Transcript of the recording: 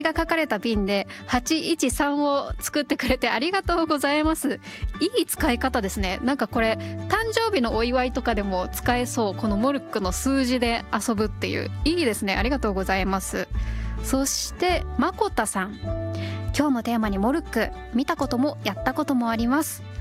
が書かれた瓶で813を作ってくれてありがとうございます。いい使い方ですね。なんかこれ誕生日のお祝いとかでも使えそう。このモルックの数字で遊ぶっていう、いいですね。ありがとうございます。そしてまこたさん、今日のテーマにモルック、見たこともやったこともあります。